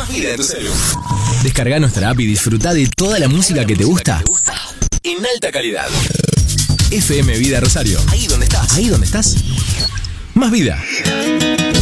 Más vida en tu celu. Descarga nuestra app y disfruta de toda la música que te gusta en alta calidad. FM Vida Rosario. Ahí donde estás. Más vida.